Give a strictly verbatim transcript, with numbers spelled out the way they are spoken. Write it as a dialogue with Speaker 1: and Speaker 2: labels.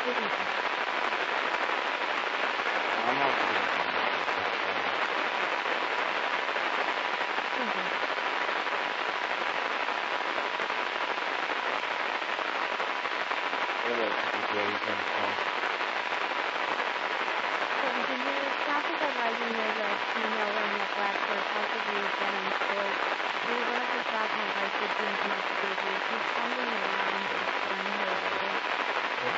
Speaker 1: didn't I?
Speaker 2: I'm not gonna do
Speaker 1: Okay.
Speaker 2: what about situation stuff?
Speaker 1: So the traffic advising there's a female wearing a black shirt, possibly unemployed. Maybe one of the staff might like to drink multiple. She's fumbling around and throwing her